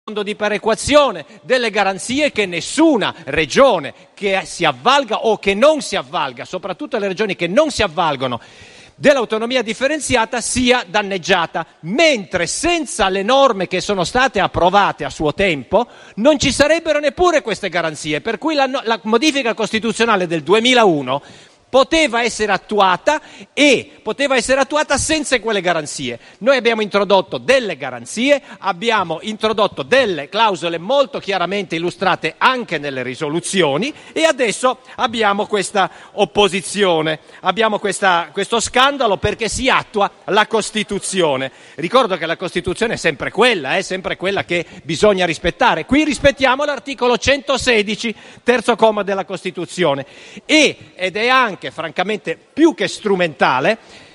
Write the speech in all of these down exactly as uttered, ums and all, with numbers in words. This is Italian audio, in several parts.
di perequazione, delle garanzie che nessuna regione che si avvalga o che non si avvalga, soprattutto le regioni che non si avvalgono dell'autonomia differenziata, sia danneggiata, mentre senza le norme che sono state approvate a suo tempo non ci sarebbero neppure queste garanzie, per cui la, la modifica costituzionale del duemilauno poteva essere attuata e poteva essere attuata senza quelle garanzie. Noi abbiamo introdotto delle garanzie, abbiamo introdotto delle clausole molto chiaramente illustrate anche nelle risoluzioni e adesso abbiamo questa opposizione, abbiamo questa, questo scandalo perché si attua la Costituzione. Ricordo che la Costituzione è sempre quella, è sempre quella che bisogna rispettare. Qui rispettiamo l'articolo centosedici, terzo comma della Costituzione e, ed è anche francamente più che strumentale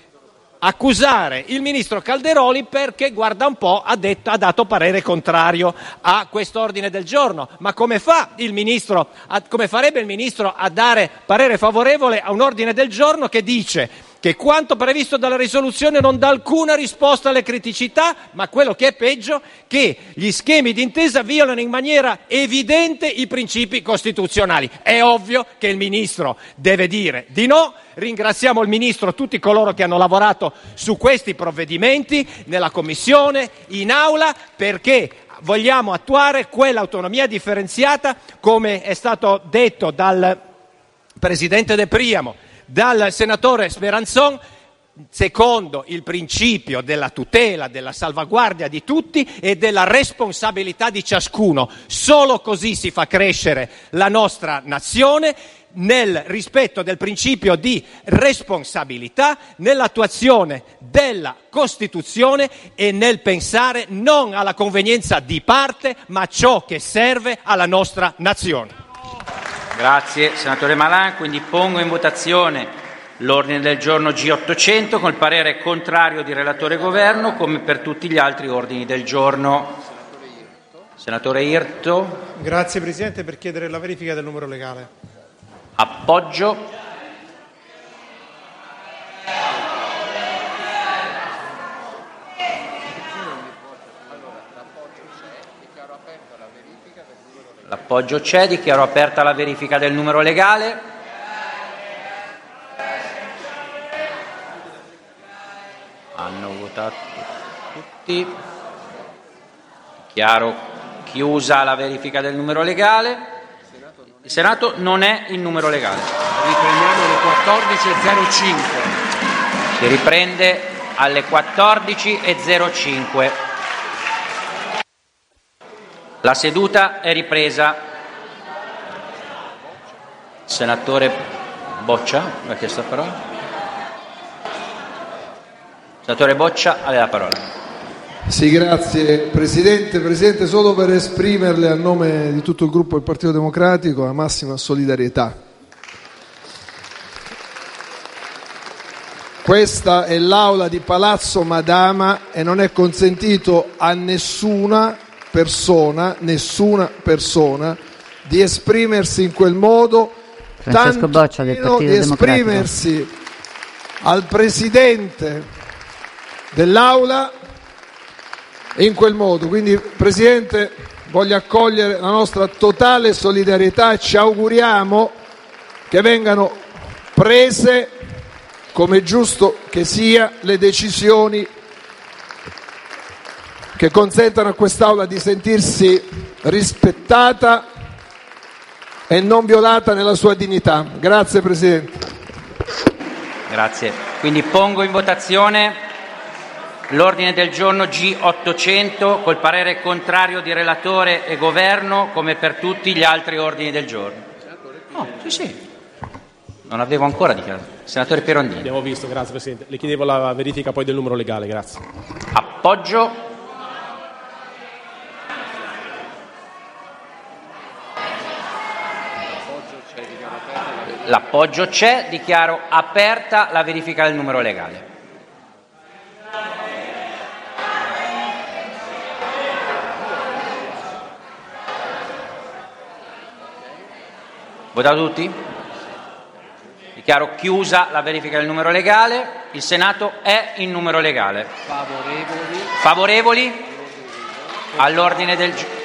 accusare il ministro Calderoli perché, guarda un po', ha, detto, ha dato parere contrario a questo ordine del giorno. Ma come fa il ministro, a, come farebbe il ministro a dare parere favorevole a un ordine del giorno che dice che quanto previsto dalla risoluzione non dà alcuna risposta alle criticità, ma quello che è peggio, che gli schemi d'intesa violano in maniera evidente i principi costituzionali? È ovvio che il ministro deve dire di no. Ringraziamo il ministro, tutti coloro che hanno lavorato su questi provvedimenti nella commissione, in aula, perché vogliamo attuare quell'autonomia differenziata, come è stato detto dal presidente De Priamo, dal senatore Speranzon, secondo il principio della tutela, della salvaguardia di tutti e della responsabilità di ciascuno. Solo così si fa crescere la nostra nazione, nel rispetto del principio di responsabilità, nell'attuazione della Costituzione e nel pensare non alla convenienza di parte, ma a ciò che serve alla nostra nazione. Grazie, senatore Malan. Quindi pongo in votazione l'ordine del giorno G ottocento col parere contrario di relatore e governo, come per tutti gli altri ordini del giorno. Senatore Irto. Grazie Presidente, per chiedere la verifica del numero legale. Appoggio. L'appoggio c'è, dichiaro aperta la verifica del numero legale. Hanno votato tutti. Dichiaro chiusa la verifica del numero legale. Il Senato non è il numero legale. Riprendiamo alle quattordici e zero cinque. Si riprende alle quattordici e zero cinque. La seduta è ripresa. Senatore Boccia, ha chiesto la parola? Senatore Boccia, aveva la parola. Sì, grazie Presidente. Presidente, solo per esprimerle a nome di tutto il gruppo del Partito Democratico la massima solidarietà. Questa è l'aula di Palazzo Madama e non è consentito a nessuna persona, nessuna persona di esprimersi in quel modo, Francesco Boccia del Partito di esprimersi al Presidente dell'Aula in quel modo. Quindi, Presidente, voglio accogliere la nostra totale solidarietà e ci auguriamo che vengano prese, come è giusto che sia, le decisioni che consentano a quest'Aula di sentirsi rispettata e non violata nella sua dignità. Grazie Presidente. Grazie. Quindi pongo in votazione l'ordine del giorno G ottocento col parere contrario di relatore e governo, come per tutti gli altri ordini del giorno. Oh, sì, sì. Non avevo ancora dichiarato. Senatore Pirondini. Abbiamo visto, grazie Presidente. Le chiedevo la verifica poi del numero legale, grazie. Appoggio. L'appoggio c'è, dichiaro aperta la verifica del numero legale. Votato tutti? Dichiaro chiusa la verifica del numero legale. Il Senato è in numero legale. Favorevoli. Favorevoli all'ordine del giorno.